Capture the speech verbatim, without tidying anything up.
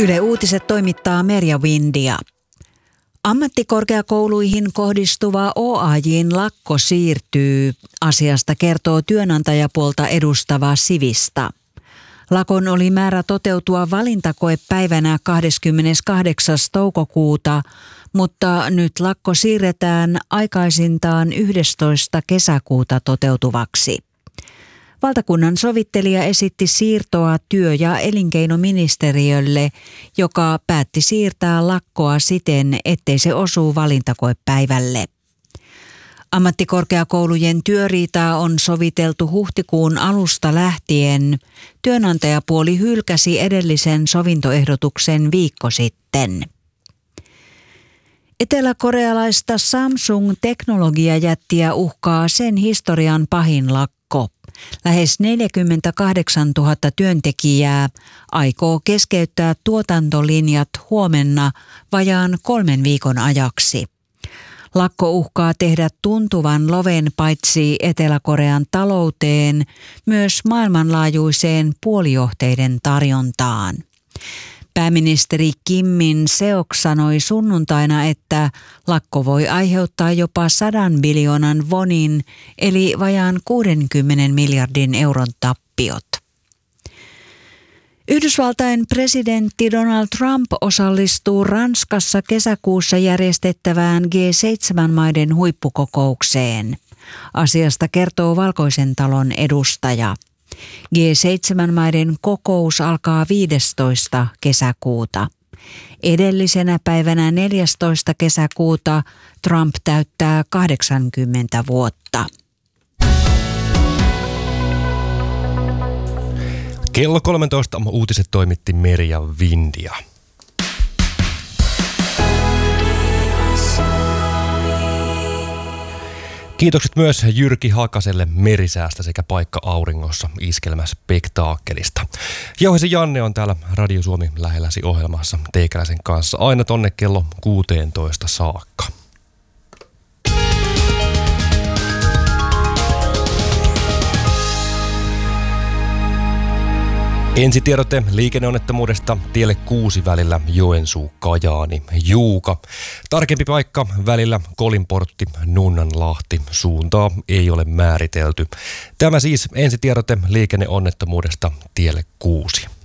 Yle Uutiset toimittaa Merja Windia. Ammattikorkeakouluihin kohdistuva O A J:n lakko siirtyy. Asiasta kertoo työnantajapuolta edustava Sivista. Lakon oli määrä toteutua valintakoepäivänä kahdeskymmeneskahdeksas toukokuuta, mutta nyt lakko siirretään aikaisintaan yhdestoista kesäkuuta toteutuvaksi. Valtakunnan sovittelija esitti siirtoa työ- ja elinkeinoministeriölle, joka päätti siirtää lakkoa siten, ettei se osu valintakoepäivälle. Ammattikorkeakoulujen työriitaa on soviteltu huhtikuun alusta lähtien. Työnantajapuoli hylkäsi edellisen sovintoehdotuksen viikko sitten. Eteläkorealaista Samsung-teknologiajättiä uhkaa sen historian pahin lakko. Lähes neljäkymmentäkahdeksantuhatta työntekijää aikoo keskeyttää tuotantolinjat huomenna vajaan kolmen viikon ajaksi. Lakko uhkaa tehdä tuntuvan loven paitsi Etelä-Korean talouteen, myös maailmanlaajuiseen puolijohteiden tarjontaan. Pääministeri Kim Min-seok sanoi sunnuntaina, että lakko voi aiheuttaa jopa sadan biljoonan wonin eli vajaan kuudenkymmenen miljardin euron tappiot. Yhdysvaltain presidentti Donald Trump osallistuu Ranskassa kesäkuussa järjestettävään G seitsemän maiden huippukokoukseen. Asiasta kertoo Valkoisen talon edustaja. G seitsemän maiden kokous alkaa viidestoista kesäkuuta. Edellisenä päivänä neljästoista kesäkuuta Trump täyttää kahdeksankymmentä vuotta. Kello kolmetoista uutiset toimitti Merja Windia. Kiitokset myös Jyrki Hakaselle merisäästä sekä Paikka Auringossa iskelmäspektaakkelista. Jauhesi Janne on täällä Radio Suomi lähelläsi ohjelmassa teikäläisen kanssa aina tonne kello kuusitoista saakka. Ensitiedote liikenneonnettomuudesta tielle kuusi välillä Joensuu-Kajaani Juuka. Tarkempi paikka välillä Kolinportti Nunnanlahti. Suuntaa ei ole määritelty. Tämä siis ensitiedote liikenneonnettomuudesta tielle kuusi.